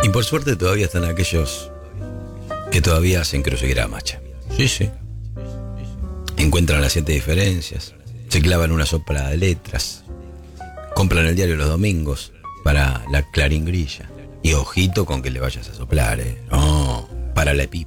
Y por suerte todavía están aquellos que todavía hacen crucigramas, che. Sí, sí. Encuentran las 7 diferencias, se clavan una sopa de letras, compran el diario los domingos para la claringrilla. Y ojito con que le vayas a soplar, No, para la pipa.